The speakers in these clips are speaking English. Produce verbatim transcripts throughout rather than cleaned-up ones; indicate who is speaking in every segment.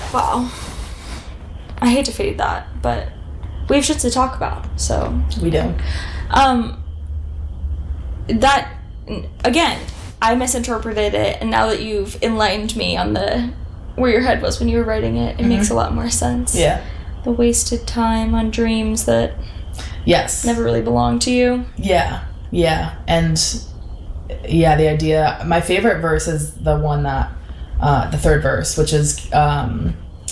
Speaker 1: Wow. I hate to fade that, but we have shit to talk about, so.
Speaker 2: We do.
Speaker 1: Um, that, again, I misinterpreted it, and now that you've enlightened me on the where your head was when you were writing it, it mm-hmm. makes a lot more sense.
Speaker 2: Yeah.
Speaker 1: The wasted time on dreams that
Speaker 2: yes
Speaker 1: never really belonged to you.
Speaker 2: Yeah, yeah. And yeah, the idea, my favorite verse is the one that, uh, the third verse, which is, um,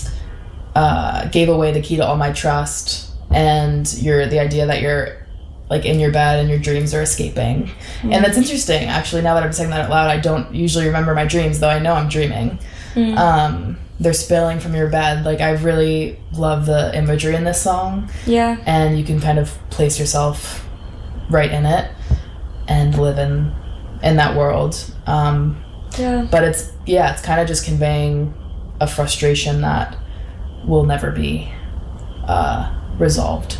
Speaker 2: uh, gave away the key to all my trust, and you're, the idea that you're, like, in your bed and your dreams are escaping. Mm. And that's interesting, actually, now that I'm saying that out loud. I don't usually remember my dreams, though I know I'm dreaming. Mm. Um, they're spilling from your bed. Like, I really love the imagery in this song.
Speaker 1: Yeah.
Speaker 2: And you can kind of place yourself right in it and live in, in that world. Um,
Speaker 1: yeah.
Speaker 2: But it's, yeah, it's kind of just conveying a frustration that will never be uh, resolved.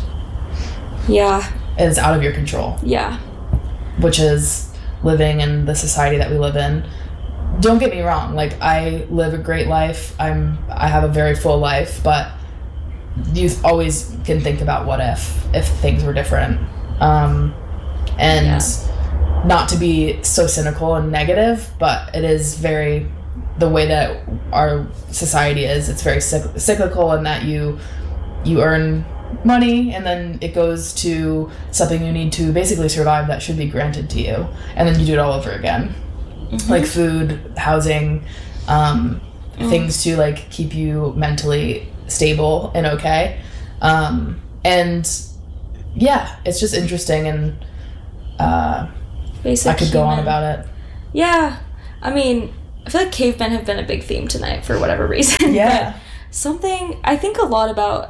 Speaker 1: Yeah.
Speaker 2: It's out of your control.
Speaker 1: Yeah.
Speaker 2: Which is living in the society that we live in. Don't get me wrong, like, I live a great life. I'm I have a very full life, but you always can think about what if if things were different. Um, and yeah. not to be so cynical and negative, but it is very, the way that our society is, it's very cyc- cyclical in that you you earn money and then it goes to something you need to basically survive that should be granted to you, and then you do it all over again. Mm-hmm. Like food, housing, um, mm. things to, like, keep you mentally stable and okay. Um, and yeah, it's just interesting, and uh,
Speaker 1: Basic
Speaker 2: I could go
Speaker 1: human.
Speaker 2: on about it.
Speaker 1: Yeah, I mean, I feel like cavemen have been a big theme tonight for whatever reason.
Speaker 2: Yeah.
Speaker 1: But something, I think a lot about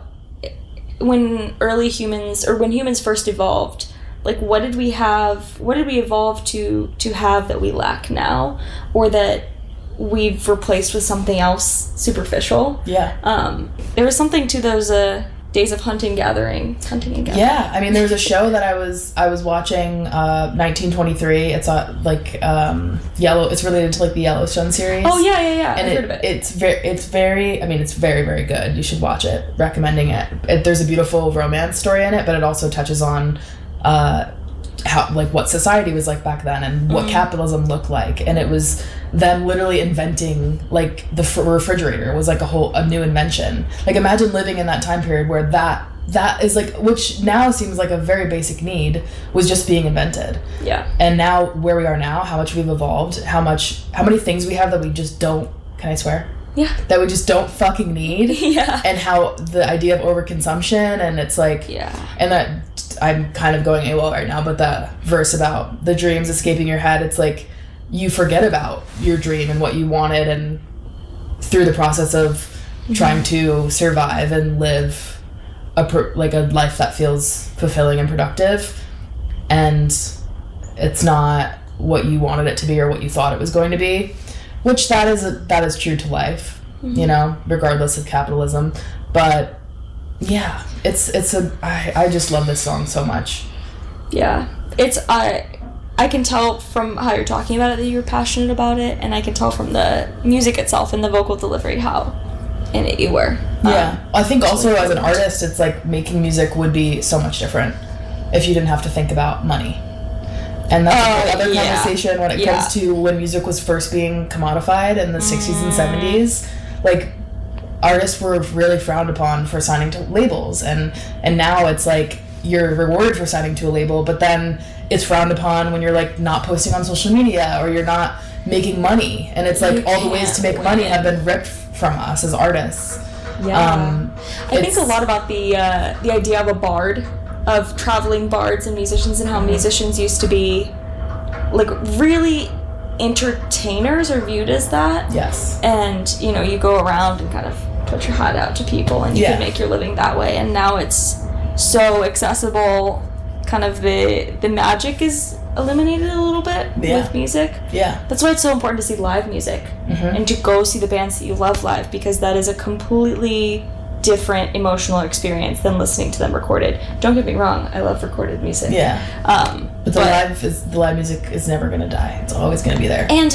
Speaker 1: when early humans, or when humans first evolved, like, what did we have, what did we evolve to to have that we lack now, or that we've replaced with something else superficial?
Speaker 2: Yeah.
Speaker 1: Um, there was something to those uh, days of hunting, gathering, hunting and gathering.
Speaker 2: Yeah, I mean, there was a show that I was I was watching, uh, nineteen twenty-three. It's uh, like um, Yellow. It's related to, like, the Yellowstone series.
Speaker 1: Oh yeah, yeah, yeah.
Speaker 2: And
Speaker 1: I've
Speaker 2: it,
Speaker 1: heard of it.
Speaker 2: It's very, it's very. I mean, it's very, very good. You should watch it. Recommending it. it. There's a beautiful romance story in it, but it also touches on, uh, how, like, what society was like back then and what mm. capitalism looked like, and it was them literally inventing, like, the f- refrigerator was like a whole a new invention. Like, imagine living in that time period where that that is, like, which now seems like a very basic need, was just being invented.
Speaker 1: Yeah.
Speaker 2: And now where we are now, how much we've evolved, how much how many things we have that we just don't, can I swear?
Speaker 1: Yeah.
Speaker 2: That we just don't fucking need.
Speaker 1: Yeah.
Speaker 2: And how the idea of overconsumption, and it's like,
Speaker 1: yeah.
Speaker 2: And that, I'm kind of going AWOL right now, but that verse about the dreams escaping your head, it's like you forget about your dream and what you wanted, and through the process of mm-hmm. trying to survive and live a per, like a life that feels fulfilling and productive, and it's not what you wanted it to be or what you thought it was going to be, which that is a, that is true to life, mm-hmm. you know, regardless of capitalism. But yeah, it's it's a I, I just love this song so much. Yeah, it's I I can tell from how you're talking about it that you're passionate about it, and I can tell from the music itself and the vocal delivery how in it you were. Yeah, um, I think also as an artist, it's like making music would be so much different if you didn't have to think about money. And that's uh, another yeah. conversation when it yeah. comes to when music was first being commodified in the mm. sixties and seventies. Like, artists were really frowned upon for signing to labels, and and now it's like you're rewarded for signing to a label, but then it's frowned upon when you're, like, not posting on social media or you're not making money, and it's like you all the ways to make win. money have been ripped from us as artists. Yeah, um, I think a lot about the uh, the idea of a bard, of traveling bards and musicians, and how musicians used to be, like, really entertainers are viewed as that. Yes. And, you know, you go around and kind of put your hat out to people, and you yeah. can make your living that way. And now it's so accessible, kind of the the magic is eliminated a little bit yeah. with music. Yeah. That's why it's so important to see live music mm-hmm. and to go see the bands that you love live, because that is a completely different emotional experience than listening to them recorded. Don't get me wrong, I love recorded music. Yeah. Um, but the but, live is the live music is never gonna die. It's always gonna be there. And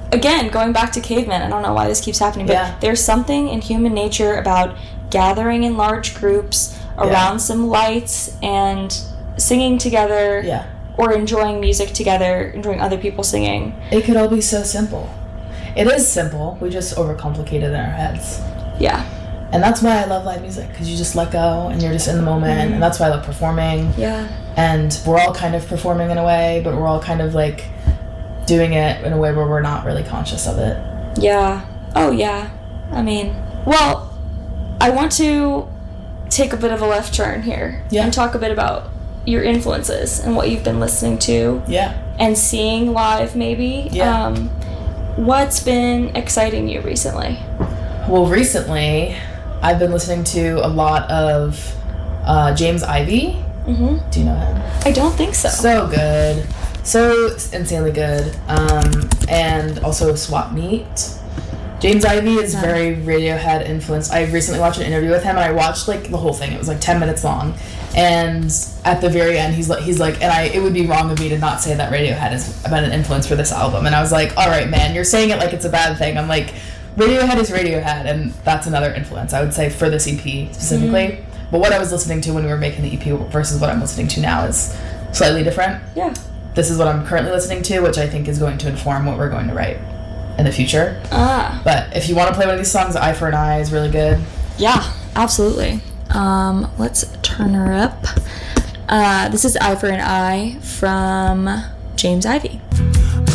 Speaker 1: again, going back to cavemen, I don't know why this keeps happening, but
Speaker 2: Yeah.
Speaker 1: there's something in human nature about gathering in large groups around
Speaker 2: Yeah.
Speaker 1: some lights and singing together,
Speaker 2: Yeah.
Speaker 1: or enjoying music together, enjoying other people singing.
Speaker 2: It could all be so simple. It is simple. We just overcomplicate it in our heads.
Speaker 1: Yeah.
Speaker 2: And that's why I love live music, because you just let go and you're just in the moment.
Speaker 1: Mm-hmm.
Speaker 2: And that's why I love performing.
Speaker 1: Yeah.
Speaker 2: And we're all kind of performing in a way, but we're all kind of like doing it in a way where we're not really conscious of it.
Speaker 1: Yeah. Oh, yeah. I mean, well, I want to take a bit of a left turn here
Speaker 2: Yeah.
Speaker 1: and talk a bit about your influences and what you've been listening to
Speaker 2: Yeah.
Speaker 1: and seeing live, maybe.
Speaker 2: Yeah.
Speaker 1: Um, what's been exciting you recently?
Speaker 2: Well, recently, I've been listening to a lot of uh, James Ivey.
Speaker 1: Mm-hmm.
Speaker 2: Do you know him?
Speaker 1: I don't think so.
Speaker 2: So good. So insanely good. Um, and also Swap Meet. James Ivey is
Speaker 1: Yeah.
Speaker 2: very Radiohead influenced. I recently watched an interview with him, and I watched like the whole thing. It was like ten minutes long. And at the very end, he's like, he's like, and I, it would be wrong of me to not say that Radiohead has been an influence for this album. And I was like, all right, man, you're saying it like it's a bad thing. I'm like, Radiohead is Radiohead, and that's another influence, I would say, for this E P specifically.
Speaker 1: Mm-hmm.
Speaker 2: But what I was listening to when we were making the E P versus what I'm listening to now is slightly different.
Speaker 1: Yeah.
Speaker 2: This is what I'm currently listening to, which I think is going to inform what we're going to write in the future.
Speaker 1: Ah.
Speaker 2: But if you want to play one of these songs, Eye for an Eye is really good.
Speaker 1: Yeah, absolutely. Um, let's turn her up. Uh, this is Eye for an Eye from James Ivey.